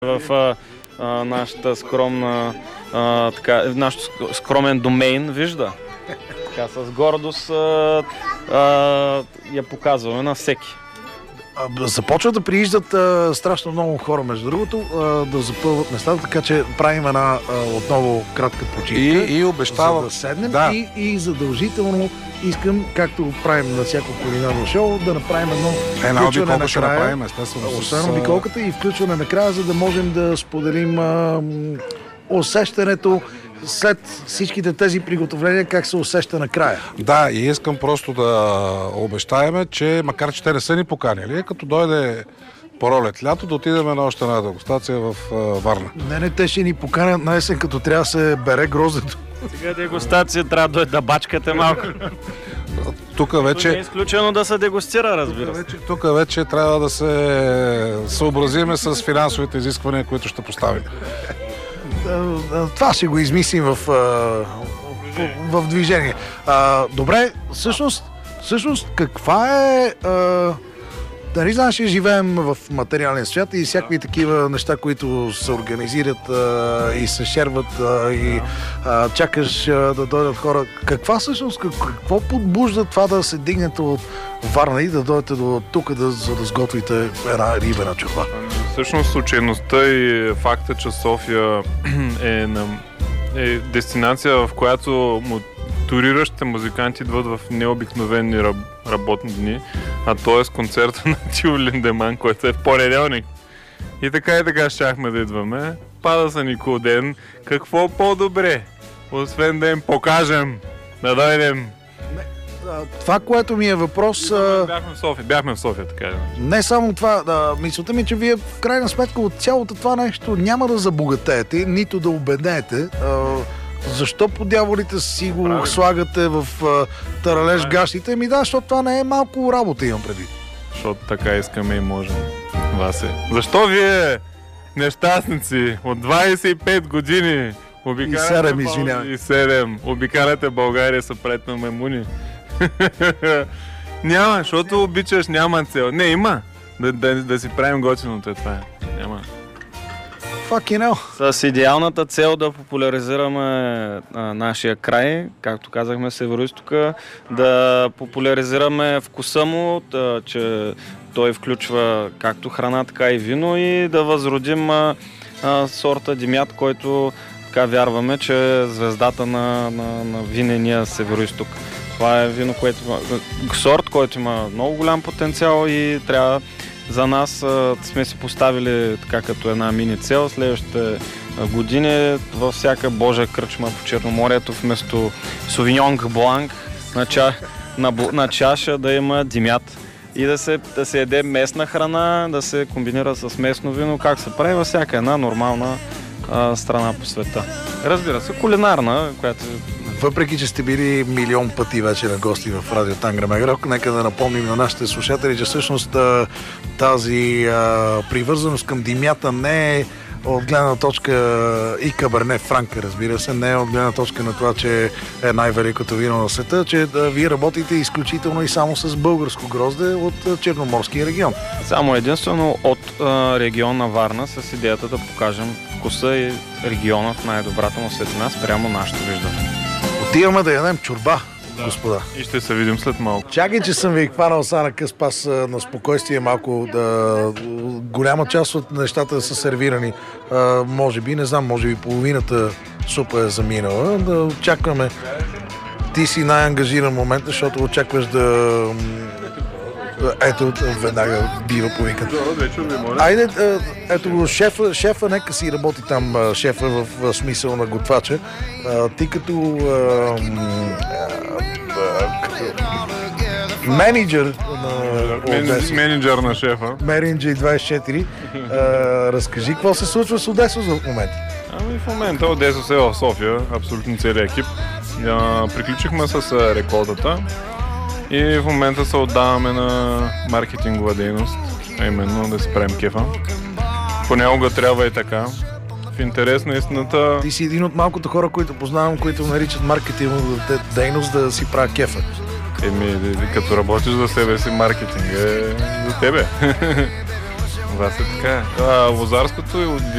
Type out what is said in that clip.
в нашата скромна, нашото скромен домейн, вижда. Така, с гордост я показваме на всеки. Започват да прииждат страшно много хора, между другото, да запълват местата, така че правим една отново кратка почивка. И обещава за да седнем. Да. И задължително искам, както го правим на всяко кулинарно шоу, да направим една включване обиколка ще накрая. направим, естествено. Освен обиколката и включване накрая, за да можем да споделим усещането след всичките тези приготовления, как се усеща накрая. Да, и искам просто да обещаем, че макар че те не са ни поканили, като дойде пролет лято, да отидем на още една дегустация в Варна. Не, те ще ни поканят на есен, като трябва да се бере гроздето. Сега дегустация трябва да дойде да бачкате малко. Тук Не е вече... изключено да се дегустира, разбира се. Тук вече трябва да се съобразиме с финансовите изисквания, които ще поставим. Това ще го измислим в движение. Добре, всъщност каква е... Нали знаеш, че живеем в материален свят и всякакви такива неща, които се организират и се шерват и чакаш да дойдат хора. Какво подбужда това да се дигнете от Варна и да дойдете до тук, за да сготвите една рибена чорба? Всъщност случайността и факта, че София е дестинация, в която туриращите музиканти идват в необикновени работни дни, а т.е. концерта на Тио Линдеман, който е в понеделник. И така щяхме да идваме. Пада са никой ден. Какво по-добре? Освен да им покажем, да дойдем. Това, което ми е въпрос... Бяхме в София, така е. Не само това, мисълта ми, че вие в крайна сметка от цялото това нещо няма да забогатеете, нито да обеднеете. Защо по дяволите си го слагате в таралеж гащите? Да, защото това не е малко работа, имам предвид. Защото така искаме и можем. Васе. Защо вие, нещастници, от 25 години обикарате България, са пред на маймуни? Няма, защото обичаш, няма цел. Не, има. Да си правим готиното е това. Няма. С идеалната цел да популяризираме нашия край, както казахме, Североизтока, да популяризираме вкуса му, че той включва както храна, така и вино и да възродим сорта Димят, който така вярваме, че е звездата на винения Североизток. Това е вино, сорт, който има много голям потенциал и трябва. За нас сме си поставили така като една мини цел следващите години във всяка божия кръчма по Черноморието вместо Sauvignon Blanc на чаша да има Димят и да се яде местна храна, да се комбинира с местно вино, как се прави във всяка една нормална страна по света. Разбира се, кулинарна, която... Въпреки, че сте били милион пъти вече на гости в Радио Тангра Мегрок, нека да напомним на нашите слушатели, че всъщност тази привързаност към Димята не е от гледна точка и Каберне Франка, разбира се, не е от гледна точка на това, че е най-великото вино на света, че вие работите изключително и само с българско грозде от Черноморския регион. Само единствено от регион на Варна с идеята да покажем вкуса и региона в най-добрата му светлина спрямо нашето виждане. Отиваме да ядем чорба, господа. И ще се видим след малко. Чакай, че съм ви хванал са на къс пас на спокойствие малко. Голяма част от нещата са сервирани. Може би, не знам, може би половината супа е заминала. Да очакваме. Ти си най-ангажиран момент, защото очакваш да... Ето, веднага бива повикан. Айде, ето го, шефа, нека си работи там, шефа в смисъл на готвача. Ти като менеджер на шефа. Менеджер 24, разкажи какво се случва с Одесос в момента. В момента Одесос е в София, абсолютно целият екип. Приключихме с реколтата. И в момента се отдаваме на маркетингова дейност, а именно да си правим кефа. Понякога трябва и така. В интерес на истината... Ти си един от малкото хора, които познавам, които наричат маркетингова дейност да си правя кефа. Като работиш за себе си, маркетинг е за тебе. вас е така. Лозарското и